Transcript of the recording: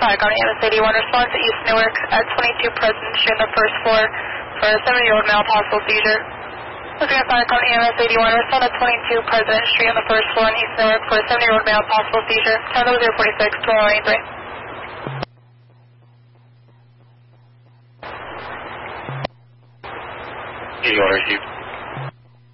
Fire Company EMS 81, response to East Newark at 22 President Street on the first floor for a 70-year-old male possible seizure. Looking at Fire Company EMS 81, respond at 22 President Street on the first floor in East Newark for a 70-year-old male possible seizure. Time 046, 1283. You want to receive